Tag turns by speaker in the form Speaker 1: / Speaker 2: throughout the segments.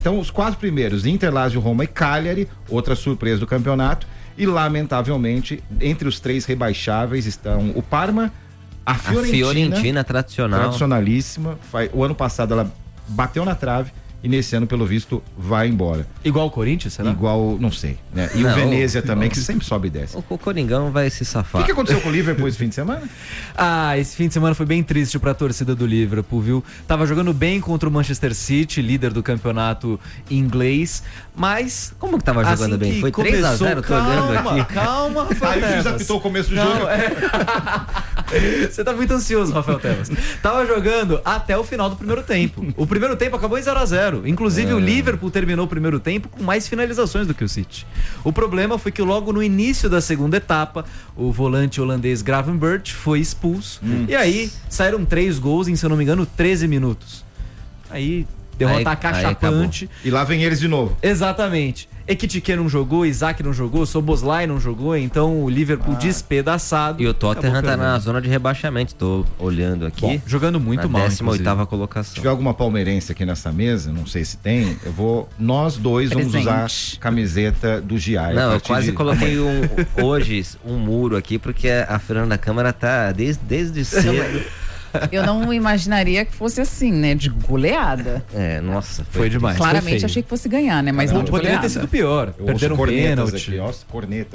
Speaker 1: Então, os 4 primeiros, Inter, Lazio, Roma e Cagliari, outra surpresa do campeonato. E, lamentavelmente, entre os 3 rebaixáveis estão o Parma, a Fiorentina tradicionalíssima. O ano passado ela bateu na trave e nesse ano, pelo visto, vai embora.
Speaker 2: Igual o Corinthians, será?
Speaker 1: Igual, não sei, né? E o Venezia também, que sempre sobe e desce.
Speaker 3: O Coringão vai se safar.
Speaker 1: O que aconteceu com o Liverpool esse fim de semana?
Speaker 2: Esse fim de semana foi bem triste pra torcida do Liverpool, viu? Tava jogando bem contra o Manchester City, líder do campeonato inglês, mas...
Speaker 3: Como que tava jogando bem? Foi 3-0, tô olhando aqui.
Speaker 2: Calma, Rafael
Speaker 1: Aí o juiz
Speaker 2: Tebas.
Speaker 1: apitou o começo do jogo.
Speaker 2: Você tá muito ansioso, Rafael Tebas. Tava jogando até o final do primeiro tempo. O primeiro tempo acabou em 0-0. Inclusive, o Liverpool terminou o primeiro tempo com mais finalizações do que o City. O problema foi que logo no início da segunda etapa, o volante holandês Gravenberch foi expulso. E aí, saíram 3 gols em, se eu não me engano, 13 minutos. Aí, derrota cachapante.
Speaker 1: E lá vem eles de novo.
Speaker 2: Exatamente. Ekitike não jogou, Isaac não jogou, Szoboszlai não jogou, então o Liverpool despedaçado.
Speaker 3: E o Tottenham tá na zona de rebaixamento, tô olhando aqui.
Speaker 2: Bom, jogando muito mal,
Speaker 3: 18ª colocação.
Speaker 1: Se tiver alguma palmeirense aqui nessa mesa, não sei se tem, nós dois vamos usar camiseta do Giai.
Speaker 3: Não, eu quase coloquei hoje um muro aqui, porque a Fernanda Câmara tá desde cedo.
Speaker 4: Eu não imaginaria que fosse assim, né? De goleada.
Speaker 3: Nossa,
Speaker 2: foi demais.
Speaker 4: Claramente achei que fosse ganhar, né? Mas não de
Speaker 2: poderia
Speaker 4: goleada.
Speaker 2: ter sido pior. Perderam pênalti.
Speaker 1: Corneta.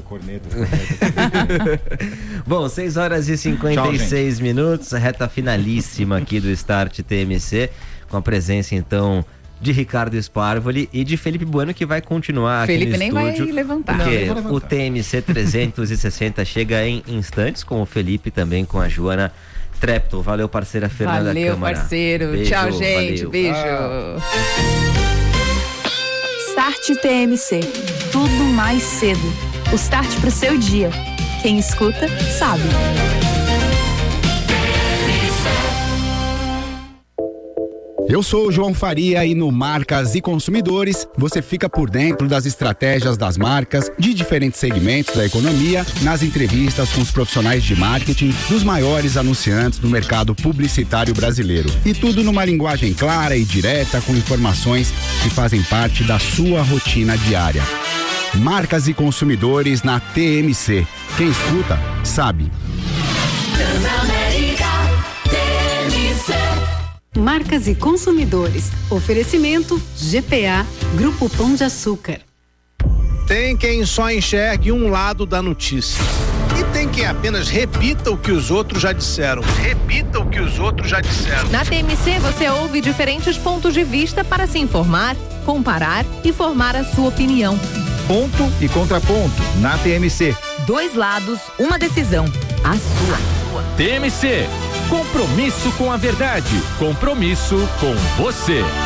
Speaker 3: Bom, 6h56 minutos, reta finalíssima aqui do Start TMC, com a presença então de Ricardo Sparvoli e de Felipe Bueno, que vai continuar aqui no estúdio.
Speaker 4: Felipe nem vai levantar.
Speaker 3: Porque o TMC 360 chega em instantes com o Felipe, também com a Joana Trepto. Valeu, parceira Fernanda Câmara.
Speaker 4: Valeu, parceiro.
Speaker 3: Beijo,
Speaker 4: tchau, gente.
Speaker 3: Valeu.
Speaker 4: Beijo.
Speaker 5: Start TMC. Tudo mais cedo. O start pro seu dia. Quem escuta, sabe.
Speaker 6: Eu sou o João Faria e no Marcas e Consumidores você fica por dentro das estratégias das marcas de diferentes segmentos da economia, nas entrevistas com os profissionais de marketing dos maiores anunciantes do mercado publicitário brasileiro. E tudo numa linguagem clara e direta, com informações que fazem parte da sua rotina diária. Marcas e Consumidores na TMC. Quem escuta, sabe.
Speaker 7: Marcas e Consumidores. Oferecimento GPA, Grupo Pão de Açúcar.
Speaker 8: Tem quem só enxergue um lado da notícia. E tem quem apenas repita o que os outros já disseram.
Speaker 9: Na TMC você ouve diferentes pontos de vista para se informar, comparar e formar a sua opinião.
Speaker 1: Ponto e contraponto na TMC.
Speaker 9: 2 lados, uma decisão. A sua.
Speaker 10: TMC. Compromisso com a verdade. Compromisso com você.